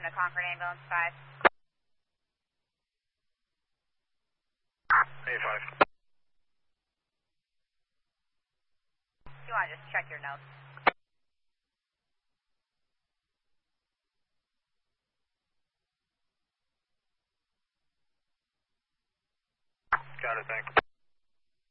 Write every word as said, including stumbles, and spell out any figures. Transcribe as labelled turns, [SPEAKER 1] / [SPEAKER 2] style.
[SPEAKER 1] to Concord Ambulance five.
[SPEAKER 2] A five.
[SPEAKER 1] You want to just check your notes?
[SPEAKER 2] Got it, thanks.